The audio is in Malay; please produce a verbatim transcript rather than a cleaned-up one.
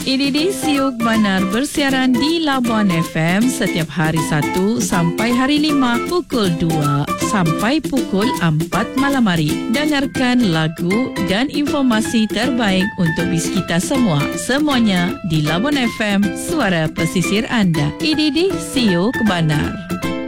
Ini di Siuk Banar bersiaran di Labuan F M setiap hari Sabtu sampai hari lima pukul dua sampai pukul empat malam hari. Dengarkan lagu dan informasi terbaik untuk bis kita semua. Semuanya di Labuan F M, suara pesisir anda. Ini di Siuk Banar.